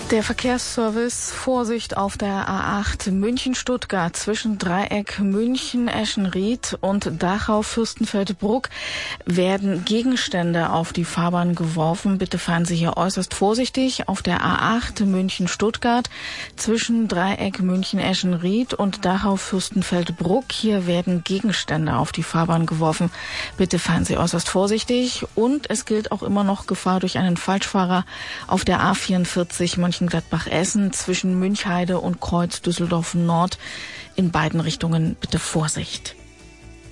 Der Verkehrsservice: Vorsicht auf der A8 München-Stuttgart zwischen Dreieck München-Eschenried und Dachau-Fürstenfeldbruck werden Gegenstände auf die Fahrbahn geworfen. Bitte fahren Sie hier äußerst vorsichtig. Auf der A8 München-Stuttgart zwischen Dreieck München-Eschenried und Dachau-Fürstenfeldbruck. Hier werden Gegenstände auf die Fahrbahn geworfen. Bitte fahren Sie äußerst vorsichtig. Und es gilt auch immer noch Gefahr durch einen Falschfahrer auf der A44 Mönchengladbach-Essen zwischen Münchheide und Kreuz Düsseldorf Nord. In beiden Richtungen bitte Vorsicht.